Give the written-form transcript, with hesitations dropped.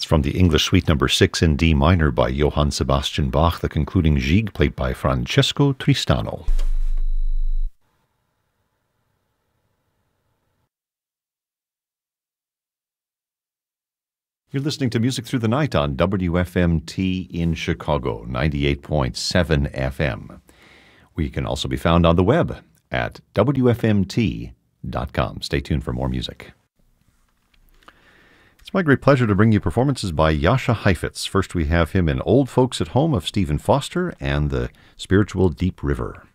It's from the English Suite Number 6 in D minor by Johann Sebastian Bach, the concluding Gigue played by Francesco Tristano. You're listening to Music Through the Night on WFMT in Chicago, 98.7 FM. We can also be found on the web at WFMT.com. Stay tuned for more music. It's my great pleasure to bring you performances by Jascha Heifetz. First we have him in Old Folks at Home of Stephen Foster and the spiritual Deep River.